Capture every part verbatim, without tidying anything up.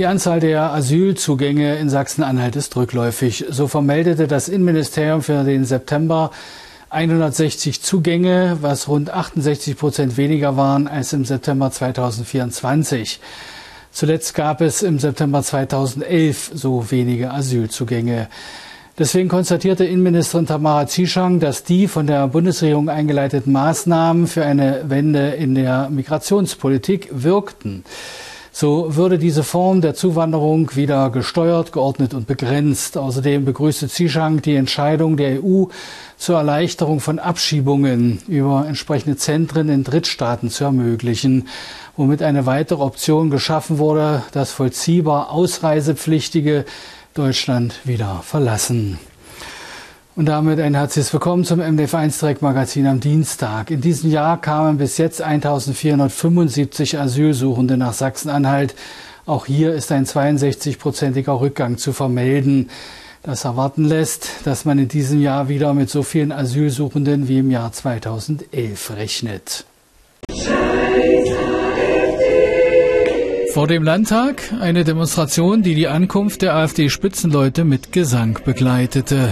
Die Anzahl der Asylzugänge in Sachsen-Anhalt ist rückläufig. So vermeldete das Innenministerium für den September hundertsechzig Zugänge, was rund achtundsechzig Prozent weniger waren als im September zweitausendvierundzwanzig. Zuletzt gab es im September zweitausendelf so wenige Asylzugänge. Deswegen konstatierte Innenministerin Tamara Zieschang, dass die von der Bundesregierung eingeleiteten Maßnahmen für eine Wende in der Migrationspolitik wirkten. So würde diese Form der Zuwanderung wieder gesteuert, geordnet und begrenzt. Außerdem begrüßte Zieschang die Entscheidung der E U zur Erleichterung von Abschiebungen über entsprechende Zentren in Drittstaaten zu ermöglichen, womit eine weitere Option geschaffen wurde, dass vollziehbar Ausreisepflichtige Deutschland wieder verlassen. Und damit ein herzliches Willkommen zum M D F eins Direktmagazin am Dienstag. In diesem Jahr kamen bis jetzt eintausendvierhundertfünfundsiebzig Asylsuchende nach Sachsen-Anhalt. Auch hier ist ein zweiundsechzig-prozentiger Rückgang zu vermelden. Das erwarten lässt, dass man in diesem Jahr wieder mit so vielen Asylsuchenden wie im Jahr zweitausendelf rechnet. Vor dem Landtag eine Demonstration, die die Ankunft der AfD-Spitzenleute mit Gesang begleitete.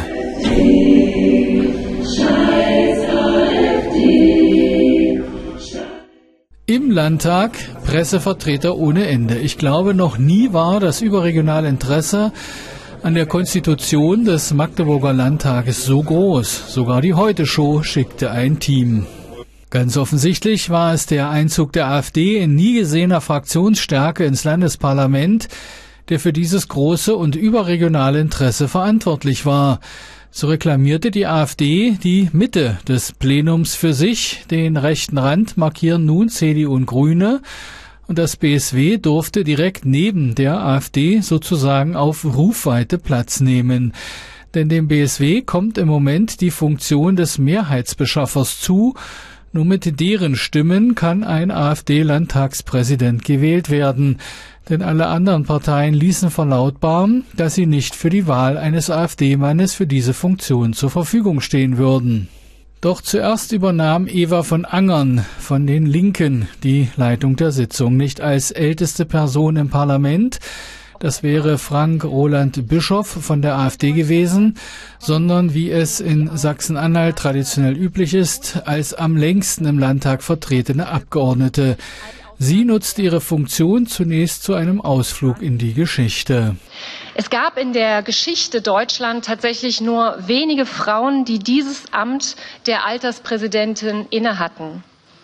Im Landtag Pressevertreter ohne Ende. Ich glaube, noch nie war das überregionale Interesse an der Konstitution des Magdeburger Landtages so groß. Sogar die Heute-Show schickte ein Team. Ganz offensichtlich war es der Einzug der AfD in nie gesehener Fraktionsstärke ins Landesparlament, der für dieses große und überregionale Interesse verantwortlich war. So reklamierte die AfD die Mitte des Plenums für sich. Den rechten Rand markieren nun C D U und Grüne. Und das B S W durfte direkt neben der AfD sozusagen auf Rufweite Platz nehmen. Denn dem B S W kommt im Moment die Funktion des Mehrheitsbeschaffers zu. Nur mit deren Stimmen kann ein AfD-Landtagspräsident gewählt werden. Denn alle anderen Parteien ließen verlautbaren, dass sie nicht für die Wahl eines AfD-Mannes für diese Funktion zur Verfügung stehen würden. Doch zuerst übernahm Eva von Angern von den Linken die Leitung der Sitzung, nicht als älteste Person im Parlament, das wäre Frank Roland Bischoff von der AfD gewesen, sondern wie es in Sachsen-Anhalt traditionell üblich ist, als am längsten im Landtag vertretene Abgeordnete. Sie nutzt ihre Funktion zunächst zu einem Ausflug in die Geschichte. Es gab in der Geschichte Deutschlands tatsächlich nur wenige Frauen, die dieses Amt der Alterspräsidentin innehatten.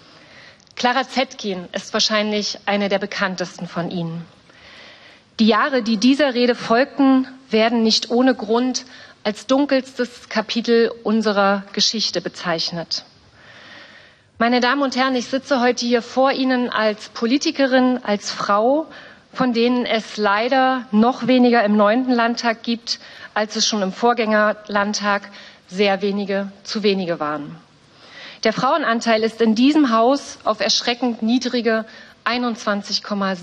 Clara Zetkin ist wahrscheinlich eine der bekanntesten von ihnen. Die Jahre, die dieser Rede folgten, werden nicht ohne Grund als dunkelstes Kapitel unserer Geschichte bezeichnet. Meine Damen und Herren, ich sitze heute hier vor Ihnen als Politikerin, als Frau, von denen es leider noch weniger im neunten Landtag gibt, als es schon im Vorgängerlandtag sehr wenige zu wenige waren. Der Frauenanteil ist in diesem Haus auf erschreckend niedrige einundzwanzig Komma